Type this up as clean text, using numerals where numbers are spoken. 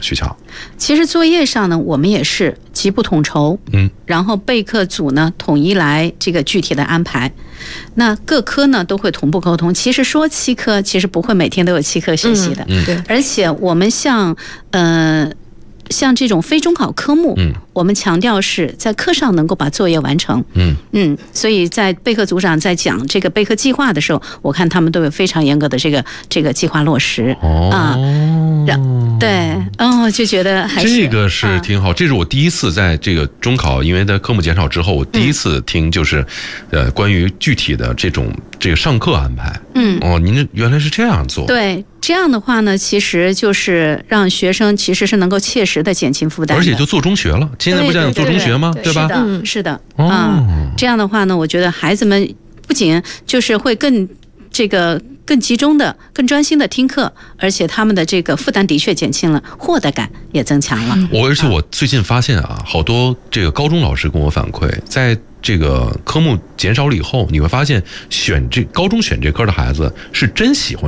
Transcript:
徐乔？ 其实作业上呢，我们也是极不统筹，然后备课组呢统一来这个具体的安排。那各科呢都会同步沟通。其实说7科，其实不会每天都有7科学习的， 对。 而且我们像这种非中考科目，我们强调是在课上能够把作业完成，所以在备课组长在讲这个备课计划的时候，我看他们都有非常严格的这个计划落实对，就觉得还是这个是挺好。这是我第一次在这个中考，因为在科目减少之后，我第一次听就是关于具体的这个上课安排。您原来是这样做。 对，这样的话呢，其实就是让学生其实是能够切实的减轻负担的， 而且就做中学了。现在不讲做中学吗？对吧？ 是的，这样的话呢，我觉得孩子们不仅就是会更集中的、更专心的听课，而且他们的这个负担的确减轻了，获得感也增强了。 而且我最近发现好多这个高中老师跟我反馈，在这个科目减少了以后，你会发现高中选这科的孩子是真喜欢